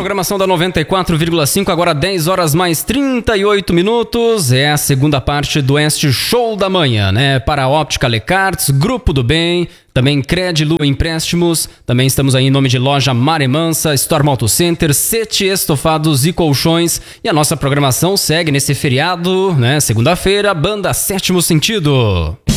programação da 94,5, agora 10 horas mais 38 minutos. É a segunda parte do Este Show da Manhã, né? Para a Óptica Lecarts, Grupo do Bem, também Credilu Empréstimos. Também estamos aí em nome de Loja Maremansa, Storm Auto Center, Sete Estofados e Colchões. E a nossa programação segue nesse feriado, né? Segunda-feira, Banda Sétimo Sentido.